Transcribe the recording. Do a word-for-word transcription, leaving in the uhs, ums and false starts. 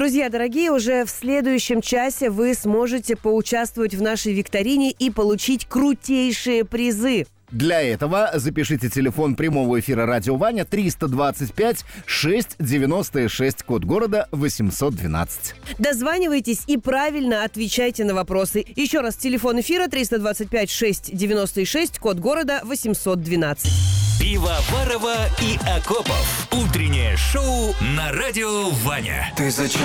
Друзья дорогие, уже в следующем часе вы сможете поучаствовать в нашей викторине и получить крутейшие призы. Для этого запишите телефон прямого эфира «Радио Ваня» триста двадцать пять шестьсот девяносто шесть, код города восемьсот двенадцать. Дозванивайтесь и правильно отвечайте на вопросы. Еще раз, телефон эфира триста двадцать пять шестьсот девяносто шесть, код города восемьсот двенадцать. Пивоварова и Акопов. Утреннее шоу на Радио Ваня. Ты зачем?